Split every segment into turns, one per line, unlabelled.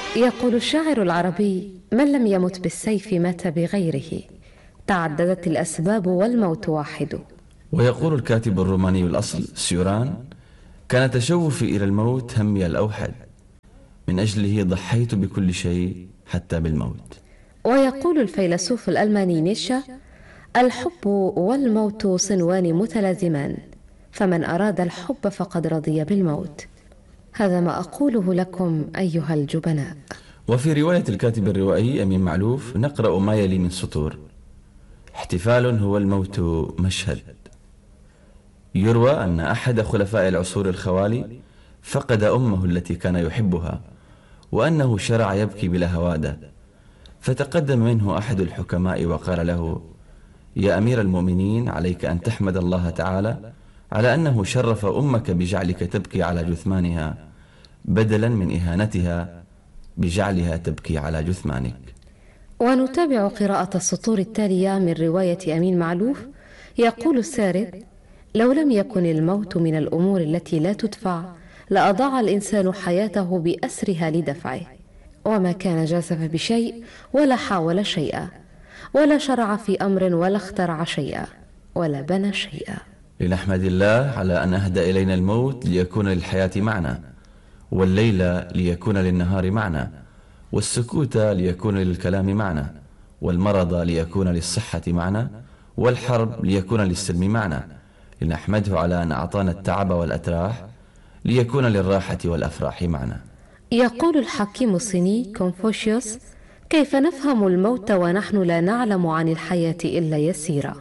يقول الشاعر العربي: من لم يمت بالسيف مات بغيره، تعددت الأسباب والموت واحد.
ويقول الكاتب الروماني الأصل سيوران: كان تشوفي إلى الموت همي الأوحد، من أجله ضحيت بكل شيء حتى بالموت.
ويقول الفيلسوف الألماني نيتشه: الحب والموت صنوان متلازمان، فمن أراد الحب فقد رضي بالموت. هذا ما أقوله لكم أيها الجبناء.
وفي رواية الكاتب الروائي أمين معلوف نقرأ ما يلي من سطور: احتفال هو الموت مشهد. يروى أن أحد خلفاء العصور الخوالي فقد أمه التي كان يحبها، وأنه شرع يبكي بلا هوادة، فتقدم منه أحد الحكماء وقال له: يا أمير المؤمنين، عليك أن تحمد الله تعالى على أنه شرف أمك بجعلك تبكي على جثمانها، بدلا من إهانتها بجعلها تبكي على جثمانك.
ونتابع قراءة السطور التالية من رواية أمين معلوف. يقول السارد: لو لم يكن الموت من الأمور التي لا تدفع، لأضاع الإنسان حياته بأسرها لدفعه، وما كان جازف بشيء ولا حاول شيئا، ولا شرع في أمر ولا اخترع شيئا، ولا بنى شيئا.
لنحمد الله على أن أهدى إلينا الموت ليكون للحياة معنى، والليل ليكون للنهار معنى، والسكوت ليكون للكلام معنى، والمرض ليكون للصحة معنى، والحرب ليكون للسلم معنى. لنحمده على أن أعطانا التعب والأتراح ليكون للراحة والأفراح معنى.
يقول الحكيم الصيني كونفوشيوس: كيف نفهم الموت ونحن لا نعلم عن الحياة إلا يسيرا؟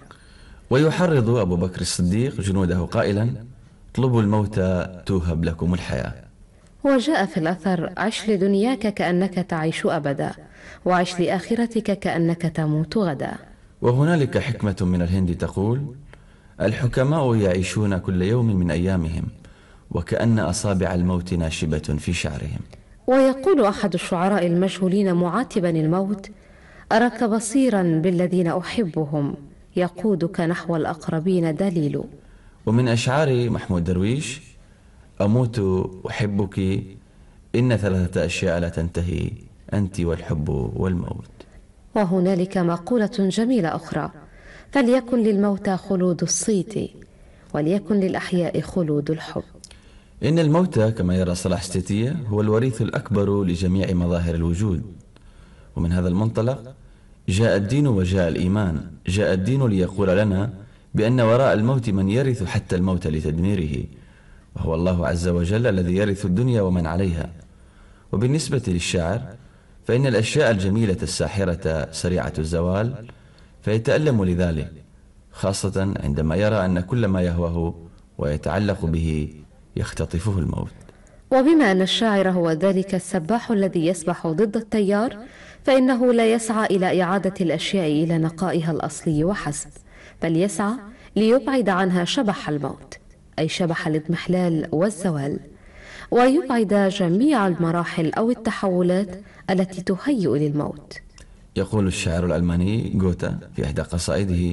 ويحرض أبو بكر الصديق جنوده قائلا: اطلبوا الموت توهب لكم الحياة.
وجاء في الأثر: عش لدنياك كأنك تعيش أبدا، وعش لآخرتك كأنك تموت غدا.
وهنالك حكمة من الهند تقول: الحكماء يعيشون كل يوم من أيامهم وكأن أصابع الموت ناشبة في شعرهم.
ويقول أحد الشعراء المجهولين معاتبا الموت: أراك بصيرا بالذين أحبهم، يقودك نحو الأقربين دليل.
ومن أشعار محمود درويش: أموت أحبك، إن ثلاثة أشياء لا تنتهي، أنت والحب والموت.
وهنالك مقولة جميلة أخرى: فليكن للموتى خلود الصيت، وليكن للأحياء خلود الحب.
إن الموت كما يرى صلاح ستية هو الوريث الأكبر لجميع مظاهر الوجود. ومن هذا المنطلق جاء الدين وجاء الإيمان. جاء الدين ليقول لنا بأن وراء الموت من يرث حتى الموت لتدميره، وهو الله عز وجل الذي يرث الدنيا ومن عليها. وبالنسبة للشاعر فإن الأشياء الجميلة الساحرة سريعة الزوال، فيتألم لذلك، خاصة عندما يرى أن كل ما يهواه ويتعلق به يختطفه الموت.
وبما أن الشاعر هو ذلك السباح الذي يسبح ضد التيار، فإنه لا يسعى إلى إعادة الأشياء إلى نقائها الأصلي وحسب، بل يسعى ليبعد عنها شبح الموت، أي شبح الاضمحلال والزوال، ويبعد جميع المراحل أو التحولات التي تهيئ للموت.
يقول الشاعر الألماني غوتا في إحدى قصائده: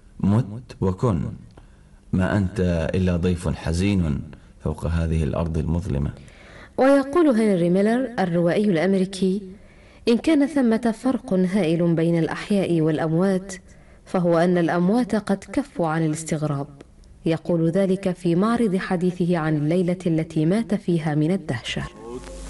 مت وكن، ما أنت إلا ضيف حزين فوق هذه الأرض المظلمة.
ويقول هنري ميلر الروائي الأمريكي: إن كان ثمة فرق هائل بين الأحياء والأموات، فهو أن الأموات قد كفوا عن الاستغراب. يقول ذلك في معرض حديثه عن الليلة التي مات فيها من الدهشة.